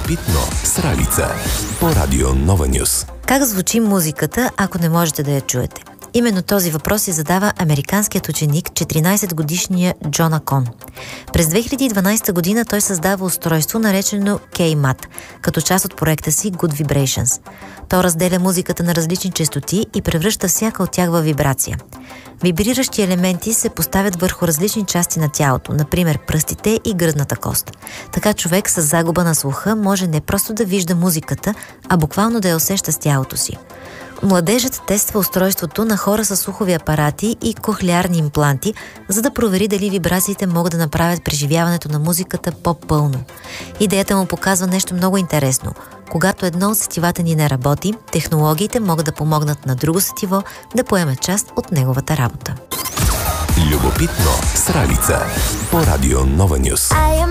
Любопитно с Ралица по Радио Нова Нюс. Как звучи музиката, ако не можете да я чуете? Именно този въпрос си задава американският ученик, 14-годишния Джон Акон. През 2012 година той създава устройство, наречено K-Mat, като част от проекта си Good Vibrations. То разделя музиката на различни честоти и превръща всяка от тях във вибрация. Вибриращи елементи се поставят върху различни части на тялото, например пръстите и гръдната кост. Така човек с загуба на слуха може не просто да вижда музиката, а буквално да я усеща с тялото си. Младежът тества устройството на хора с слухови апарати и кохлеарни импланти, за да провери дали вибрациите могат да направят преживяването на музиката по-пълно. Идеята му показва нещо много интересно. Когато едно от сетивата ни не работи, технологиите могат да помогнат на друго сетиво да поеме част от неговата работа. Любопитно с Ралица по Радио Нова Нюс.